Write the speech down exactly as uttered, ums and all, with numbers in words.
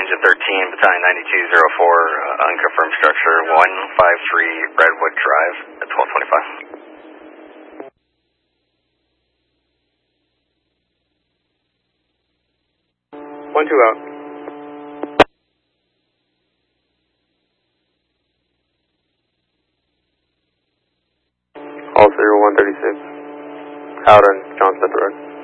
Engine thirteen, Battalion ninety-two oh four, uh, unconfirmed structure, one five three Redwood Drive at twelve twenty-five. One two out. All zero one thirty-six. Out on John Smith Road.